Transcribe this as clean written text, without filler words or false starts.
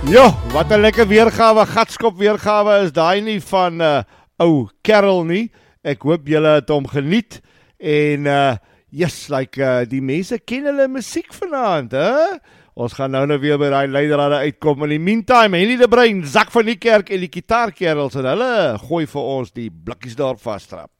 Ja, wat 'n lekker weergawe, gatskop weergawe is daai nie van ou Carol nie. Ek hoop julle het hom geniet en yes, die mense ken hulle musiek vanaand, hè? Ons gaan nou weer by daai leiderrade uitkom. In die meantime, Henny de Bruin, Zak van die Kerk en die Gitaarkerels en hulle gooi vir ons die blikkies daar vasstrap.